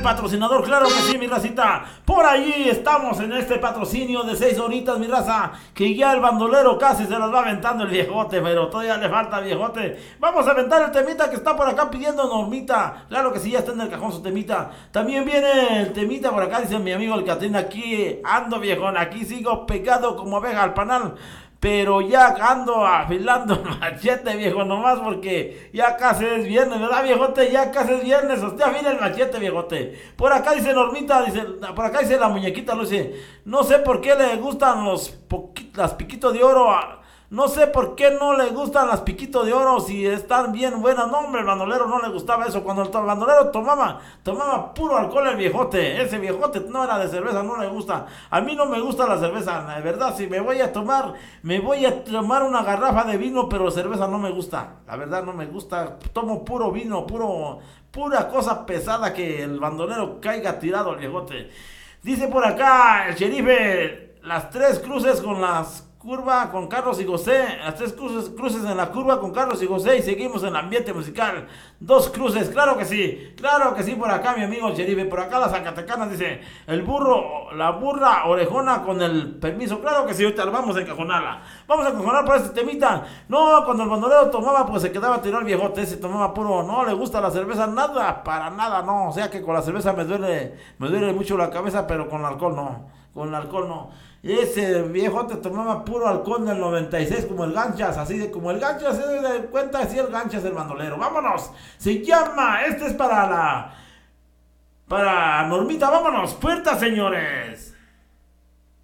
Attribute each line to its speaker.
Speaker 1: patrocinador, claro que sí, mi racita. Por allí estamos en este patrocinio de 6 horitas, mi raza, que ya el bandolero casi se las va aventando el viejote, pero todavía le falta viejote. Vamos a aventar el temita que está por acá pidiendo Normita. Claro que sí, ya está en el cajón su temita. También viene el temita por acá, dice mi amigo el Catrín. Aquí ando, viejón, aquí sigo pegado como abeja al panal. Pero ya ando afilando el machete, viejo, nomás porque ya casi es viernes, ¿verdad, viejote? Ya casi es viernes, usted afila el machete, viejote. Por acá dice Normita, por acá dice la muñequita, lo dice, no sé por qué le gustan las piquitos de oro. No sé por qué no le gustan las piquitos de oro si están bien buenas. No, hombre, el bandolero no le gustaba eso. Cuando el bandolero tomaba puro alcohol el viejote. Ese viejote no era de cerveza, no le gusta. A mí no me gusta la cerveza, de verdad. Si me voy a tomar una garrafa de vino, pero cerveza no me gusta. La verdad no me gusta. Tomo puro vino, pura cosa pesada que el bandolero caiga tirado el viejote. Dice por acá el sheriff, las 3 cruces con las curva con Carlos y José, las 3 cruces en la curva con Carlos y José, y seguimos en el ambiente musical. 2 cruces, claro que sí, por acá mi amigo el sheriff. Por acá las zacatecanas dice, la burra orejona con el permiso, claro que sí, ahorita vamos a encajonarla, vamos a encajonar por este temita. No, cuando el bandolero tomaba, pues se quedaba tirado el viejote, ese tomaba puro, no le gusta la cerveza, nada, para nada, no, o sea que con la cerveza me duele mucho la cabeza, pero con el alcohol no. Ese viejote tomaba puro alcohol del 96 como el Ganchas, como el Ganchas, se da cuenta así el Ganchas el bandolero. Vámonos, se llama, este es para Normita, vámonos, puerta señores.